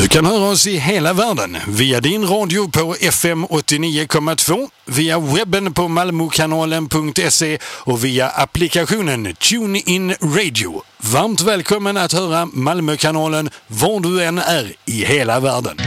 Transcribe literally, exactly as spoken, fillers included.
Du kan höra oss i hela världen via din radio på F M åttionio komma två, via webben på malmokanalen punkt se och via applikationen TuneIn Radio. Varmt välkommen att höra Malmökanalen var du än är i hela världen.